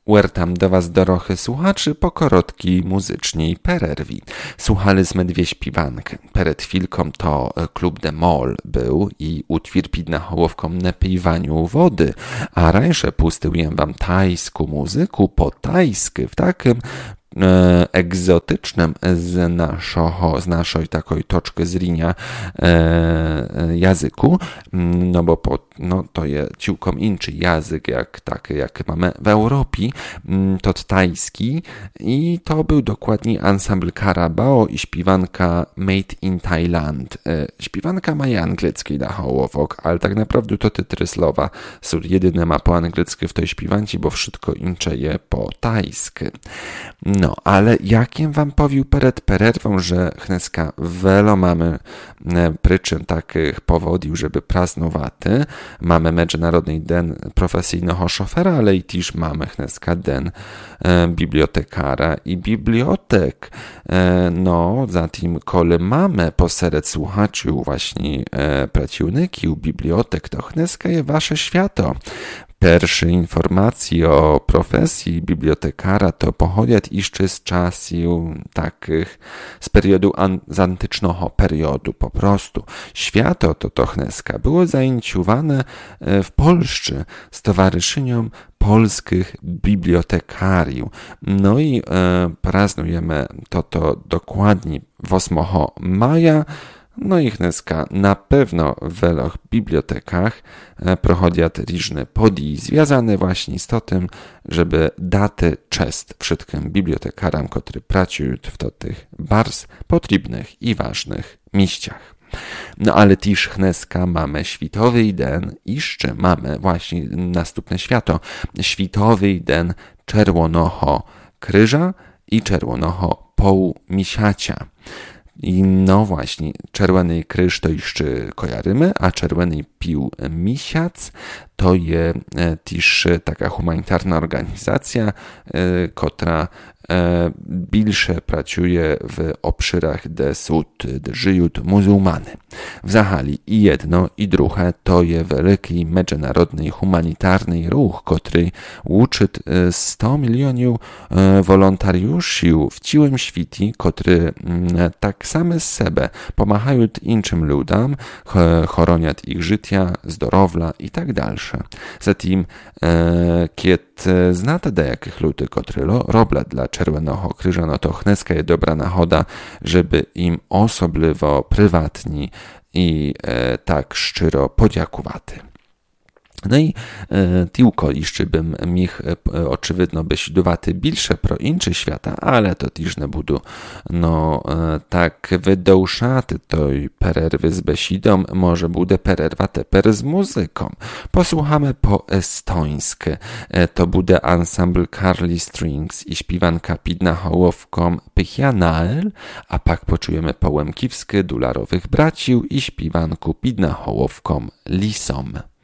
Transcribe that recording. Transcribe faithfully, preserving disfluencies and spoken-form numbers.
Uertam do was dorochy słuchaczy po korotkiej muzycznej pererwi. Słuchaliśmy dwie śpiwanki. Przed chwilką to klub de Mol był i utwór pod nahołowką napijaniu wody, a rańsze pustyję wam tajską muzyku po tajsky w takim E, egzotycznym z, naszego, z naszej takiej toczki zrinia e, języku, no bo po, no, to jest ciułkom inny język, jak taki, jak mamy w Europie, to tajski i to był dokładnie ensemble Carabao i śpiewanka Made in Thailand. E, śpiewanka ma angielski nahołowok, ale tak naprawdę to te trzy słowa są jedyne ma po angielsku w tej śpiewanci, bo wszystko incze je po tajsku. No, ale jakim wam powił przed pererwą, że chneska welo mamy przyczyn takich powodów, żeby praznowaty. Mamy Międzynarodny Den Profesjonalnego Szofera, ale i też mamy chneska Den e, Bibliotekara i bibliotek. E, no, zatem, kole mamy posered słuchaczy właśnie e, pracowniki bibliotek, to chneska je wasze świato. Pierwsze informacje o profesji bibliotekara to pochodzą jeszcze z czasów takich, z periodu an, z antycznego periodu po prostu. Świato to tochneska było zainicjowane w Polsce stowarzyszeniem polskich bibliotekariów. No i e, praznujemy to, to dokładnie ósmego maja. No i chneska na pewno w wielach bibliotekach prochodzą różne podii związane właśnie z tym, żeby daty czest wszystkim bibliotekarom, którzy pracują w tych bardzo potrzebnych i ważnych miejscach. No ale też chneska mamy światowy den, jeszcze mamy właśnie następne święto, światowy den Czerwonego Krzyża i Czerwonego Półmisiacia. I no właśnie, Czerwony Krzyż to jeszcze kojarzymy, a Czerwony Półmisiac to jest też taka humanitarna organizacja, która bільше pracuje w obszarach, gdzie są żyją muzułmany. W Zahali i jedno, i drugie to jest wielki międzynarodny humanitarny ruch, który uczy sto milionów wolontariuszy w całym świecie, którzy tak same z siebie pomagają innym ludziom, chronią ich życia, zdrowia i tak dalej. Zatem, kiedy znacie dejakich ludzi, którzy robią dla Czerwonego Krzyża, no to chneska jest dobra nachoda, żeby im osobliwo, prywatnie i e, tak szczero podziękować. No i e, tylko jeszcze bym mógł e, oczywidno beśdowaty bilsze pro inczy świata, ale to też nie budu no e, tak wydąszaty tej pererwy z besidą, może bude pererwa teper z muzyką. Posłuchamy po estońsku. E, to bude ensemble Carly Strings i śpiewanka pod nahołowką Pychianael, a pak poczujemy po łemkiwsky Dularowych Bracił i śpiewanku pod nahołowką Lisom.